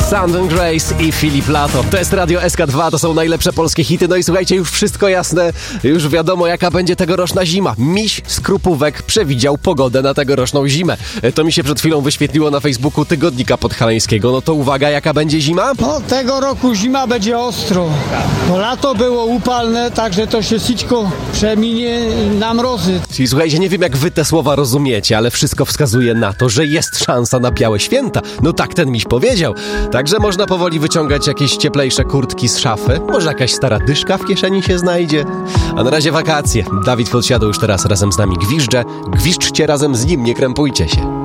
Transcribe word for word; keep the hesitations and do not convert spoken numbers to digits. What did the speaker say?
Sandon Grace i Filip Lato. To jest Radio S K dwa, to są najlepsze polskie hity. No i słuchajcie, już wszystko jasne, już wiadomo jaka będzie tegoroczna zima. Miś z Krupówek przewidział pogodę na tegoroczną zimę. To mi się przed chwilą wyświetliło na Facebooku Tygodnika Podhalańskiego. No to uwaga, jaka będzie zima? No tego roku zima będzie ostro. Bo lato było upalne, także to się sićko przeminie na mrozy. Czyli słuchajcie, nie wiem jak wy te słowa rozumiecie, ale wszystko wskazuje na to, że jest szansa na białe święta. No tak ten miś powiedział. Także można powoli wyciągać jakieś cieplejsze kurtki z szafy. Może jakaś stara dyszka w kieszeni się znajdzie. A na razie wakacje. Dawid Podsiadło już teraz razem z nami gwizdże. Gwizdźcie razem z nim, nie krępujcie się.